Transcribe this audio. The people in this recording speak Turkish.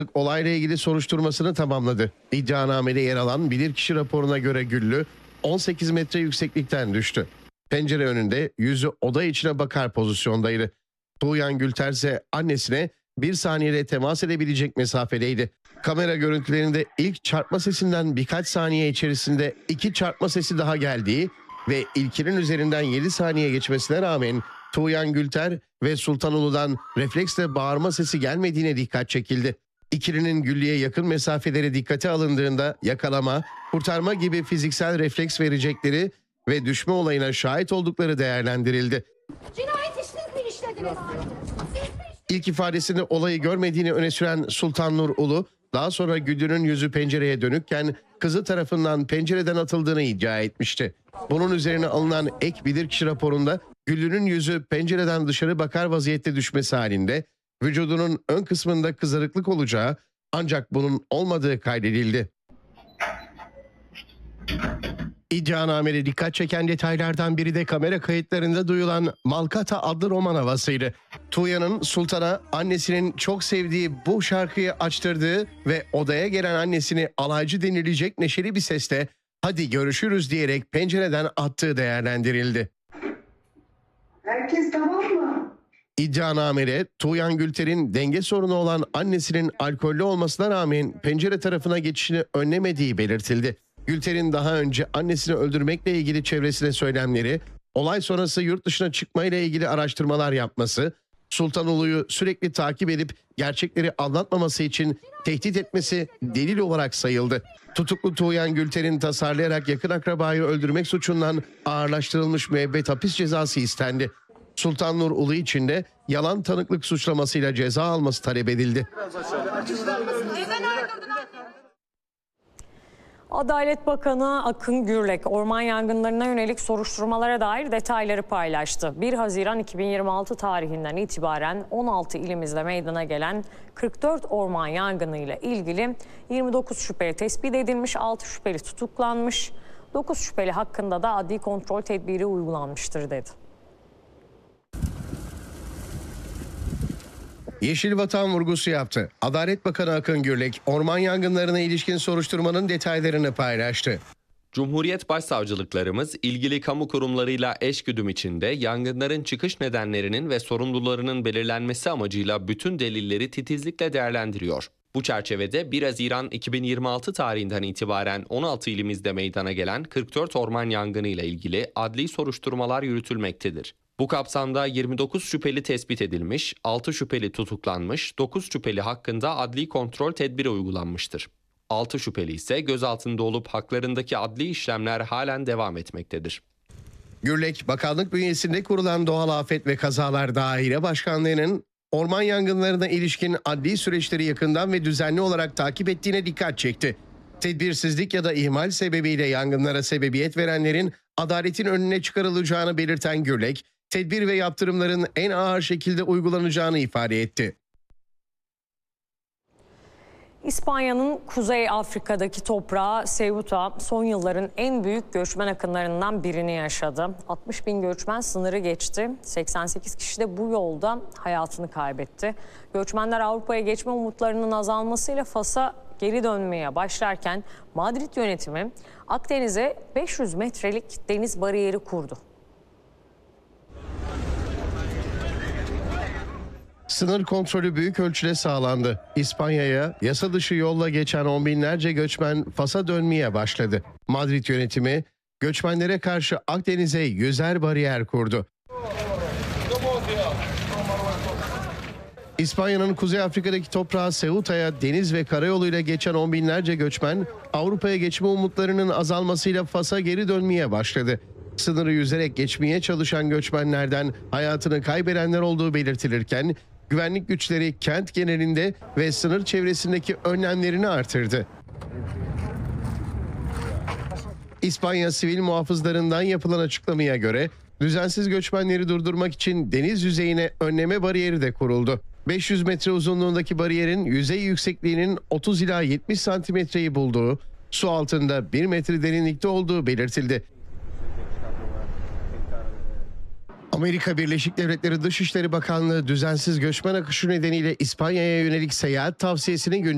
Olayla ilgili soruşturmasını tamamladı. İddianamede yer alan bilirkişi raporuna göre Güllü 18 metre yükseklikten düştü. Pencere önünde yüzü oda içine bakar pozisyondaydı. Tuğyan Gülter ise annesine bir saniyede temas edebilecek mesafedeydi. Kamera görüntülerinde ilk çarpma sesinden birkaç saniye içerisinde iki çarpma sesi daha geldiği ve ilkinin üzerinden 7 saniye geçmesine rağmen Tuğyan Gülter ve Sultanulu'dan refleksle bağırma sesi gelmediğine dikkat çekildi. İkilinin Güllü'ye yakın mesafeleri dikkate alındığında yakalama, kurtarma gibi fiziksel refleks verecekleri ve düşme olayına şahit oldukları değerlendirildi. Cinayet siz mi işlediniz? İlk ifadesinde olayı görmediğini öne süren Sultan Nur Ulu, daha sonra Güllü'nün yüzü pencereye dönükken kızı tarafından pencereden atıldığını iddia etmişti. Bunun üzerine alınan ek bilirkişi raporunda Güllü'nün yüzü pencereden dışarı bakar vaziyette düşmesi halinde vücudunun ön kısmında kızarıklık olacağı ancak bunun olmadığı kaydedildi. İddianamede dikkat çeken detaylardan biri de kamera kayıtlarında duyulan Malkata adlı roman havasıydı. Tuğyan'ın Sultan'a annesinin çok sevdiği bu şarkıyı açtırdığı ve odaya gelen annesini alaycı denilecek neşeli bir sesle "Hadi görüşürüz" diyerek pencereden attığı değerlendirildi. Herkes tamam mı? İddianamede Tuğyan Gülter'in denge sorunu olan annesinin alkollü olmasına rağmen pencere tarafına geçişini önlemediği belirtildi. Gülter'in daha önce annesini öldürmekle ilgili çevresine söylemleri, olay sonrası yurt dışına çıkmayla ilgili araştırmalar yapması, Sultanulu'yu sürekli takip edip gerçekleri anlatmaması için tehdit etmesi delil olarak sayıldı. Tutuklu Tuğyan Gülter'in tasarlayarak yakın akrabayı öldürmek suçundan ağırlaştırılmış müebbet hapis cezası istendi. Sultan Nur Ulu için de yalan tanıklık suçlamasıyla ceza alması talep edildi. Adalet Bakanı Akın Gürlek, orman yangınlarına yönelik soruşturmalara dair detayları paylaştı. 1 Haziran 2026 tarihinden itibaren 16 ilimizde meydana gelen 44 orman yangınıyla ilgili 29 şüpheli tespit edilmiş, 6 şüpheli tutuklanmış, 9 şüpheli hakkında da adli kontrol tedbiri uygulanmıştır dedi. Yeşil Vatan vurgusu yaptı. Adalet Bakanı Akın Gürlek, orman yangınlarına ilişkin soruşturmanın detaylarını paylaştı. Cumhuriyet Başsavcılıklarımız ilgili kamu kurumlarıyla eşgüdüm içinde yangınların çıkış nedenlerinin ve sorumlularının belirlenmesi amacıyla bütün delilleri titizlikle değerlendiriyor. Bu çerçevede 1 Haziran 2026 tarihinden itibaren 16 ilimizde meydana gelen 44 orman yangını ile ilgili adli soruşturmalar yürütülmektedir. Bu kapsamda 29 şüpheli tespit edilmiş, 6 şüpheli tutuklanmış, 9 şüpheli hakkında adli kontrol tedbiri uygulanmıştır. 6 şüpheli ise gözaltında olup haklarındaki adli işlemler halen devam etmektedir. Gürlek, bakanlık bünyesinde kurulan Doğal Afet ve Kazalar Daire Başkanlığı'nın orman yangınlarına ilişkin adli süreçleri yakından ve düzenli olarak takip ettiğine dikkat çekti. Tedbirsizlik ya da ihmal sebebiyle yangınlara sebebiyet verenlerin adaletin önüne çıkarılacağını belirten Gürlek, tedbir ve yaptırımların en ağır şekilde uygulanacağını ifade etti. İspanya'nın Kuzey Afrika'daki toprağı Ceuta son yılların en büyük göçmen akınlarından birini yaşadı. 60 bin göçmen sınırı geçti. 88 kişi de bu yolda hayatını kaybetti. Göçmenler Avrupa'ya geçme umutlarının azalmasıyla Fas'a geri dönmeye başlarken Madrid yönetimi Akdeniz'e 500 metrelik deniz bariyeri kurdu. Sınır kontrolü büyük ölçüde sağlandı. İspanya'ya yasa dışı yolla geçen on binlerce göçmen Fas'a dönmeye başladı. Madrid yönetimi göçmenlere karşı Akdeniz'e yüzer bariyer kurdu. İspanya'nın Kuzey Afrika'daki toprağı Ceuta'ya deniz ve karayoluyla geçen on binlerce göçmen Avrupa'ya geçme umutlarının azalmasıyla Fas'a geri dönmeye başladı. Sınırı yüzerek geçmeye çalışan göçmenlerden hayatını kaybedenler olduğu belirtilirken güvenlik güçleri kent genelinde ve sınır çevresindeki önlemlerini artırdı. İspanya sivil muhafızlarından yapılan açıklamaya göre düzensiz göçmenleri durdurmak için deniz yüzeyine önleme bariyeri de kuruldu. 500 metre uzunluğundaki bariyerin yüzey yüksekliğinin 30 ila 70 santimetreyi bulduğu, su altında 1 metre derinlikte olduğu belirtildi. Amerika Birleşik Devletleri Dışişleri Bakanlığı düzensiz göçmen akışı nedeniyle İspanya'ya yönelik seyahat tavsiyesini